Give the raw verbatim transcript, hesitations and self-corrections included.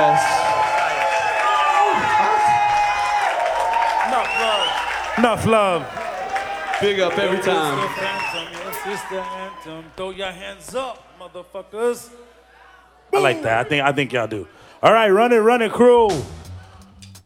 Yes. Enough love. Enough love. Big up every time. Your sister anthem. Throw your hands up, motherfuckers. I like that. I think I think y'all do. All right, run it, run it, crew.